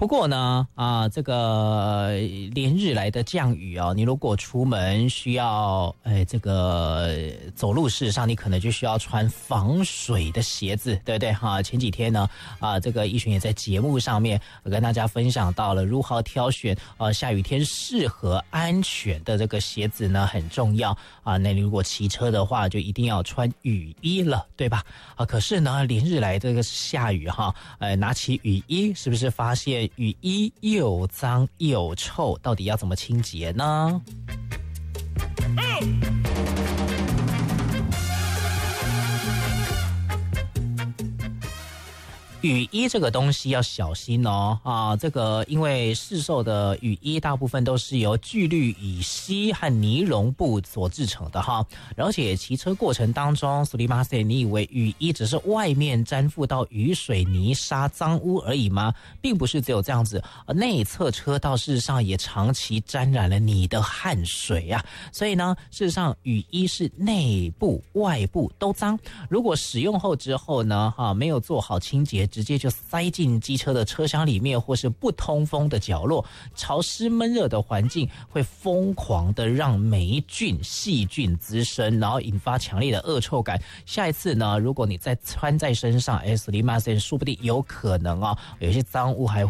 不过呢，这个连日来的降雨啊，你如果出门需要，这个走路，事实上你可能就需要穿防水的鞋子，对不对哈？前几天呢，这个奕璇也在节目上面跟大家分享到了如何挑选下雨天适合安全的这个鞋子呢，很重要啊。那你如果骑车的话，就一定要穿雨衣了，对吧？可是呢，连日来这个下雨哈，拿起雨衣，是不是发现雨衣又脏又臭，到底要怎么清洁呢？雨衣这个东西要小心哦，这个因为市售的雨衣大部分都是由聚氯乙烯和尼龙布所制成的哈，而且骑车过程当中，苏里马塞，你以为雨衣只是外面沾附到雨水、泥沙、脏污而已吗？并不是只有这样子，内侧车道事实上也长期沾染了你的汗水啊，所以呢，事实上雨衣是内部、外部都脏，如果使用后之后呢，没有做好清洁，直接就塞进机车的车厢里面，或是不通风的角落，潮湿闷热的环境会疯狂的让霉菌、细菌滋生，然后引发强烈的恶臭感。下一次呢，如果你再穿在身上，苏里马塞，说不定有可能有些脏污还